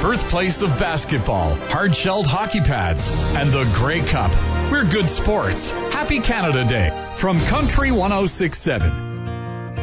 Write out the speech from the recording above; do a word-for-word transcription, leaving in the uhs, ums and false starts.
birthplace of basketball, hard-shelled hockey pads, and the Grey Cup. We're good sports. Happy Canada Day from Country one oh six point seven.